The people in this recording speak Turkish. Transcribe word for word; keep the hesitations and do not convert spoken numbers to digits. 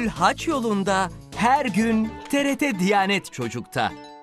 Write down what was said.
Gönül haç yolunda, her gün T R T Diyanet Çocuk'ta.